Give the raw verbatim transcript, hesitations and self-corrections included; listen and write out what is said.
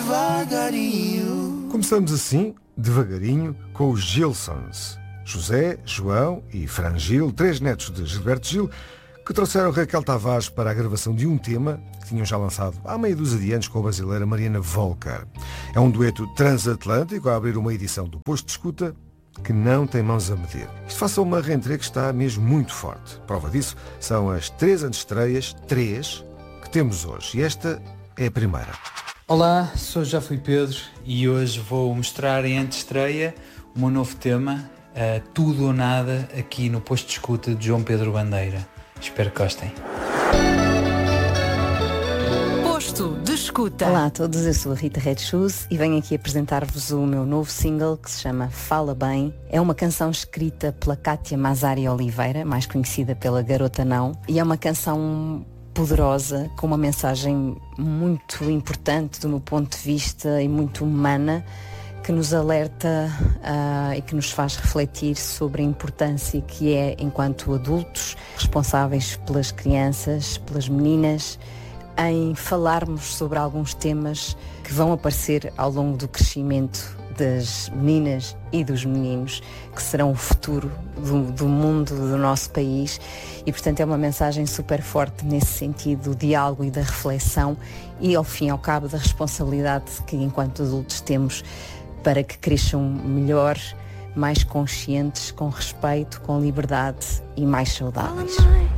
devagarinho. Começamos assim, devagarinho, com os Gilsons. José, João e Fran Gil, três netos de Gilberto Gil, que trouxeram Raquel Tavares para a gravação de um tema que tinham já lançado há meia dúzia de anos com a brasileira Mariana Volker. É um dueto transatlântico a abrir uma edição do Posto de Escuta que não tem mãos a medir. Isto faça uma reentrée que está mesmo muito forte. Prova disso são as três antestreias, três, que temos hoje. E esta é a primeira. Olá, sou Já Fui Pedro e hoje vou mostrar em antestreia o meu novo tema, uh, Tudo ou Nada, aqui no Posto de Escuta de João Pedro Bandeira. Espero que gostem. Posto de Escuta. Olá a todos, eu sou a Rita Red Shoes e venho aqui apresentar-vos o meu novo single que se chama Fala Bem. É uma canção escrita pela Cátia Mazari Oliveira, mais conhecida pela Garota Não, e é uma canção poderosa, com uma mensagem muito importante do meu ponto de vista e muito humana, que nos alerta uh, e que nos faz refletir sobre a importância que é, enquanto adultos responsáveis pelas crianças, pelas meninas, em falarmos sobre alguns temas que vão aparecer ao longo do crescimento das meninas e dos meninos, que serão o futuro do, do mundo, do nosso país, e portanto é uma mensagem super forte nesse sentido, do diálogo e da reflexão e, ao fim e ao cabo, da responsabilidade que enquanto adultos temos para que cresçam melhor, mais conscientes, com respeito, com liberdade e mais saudáveis.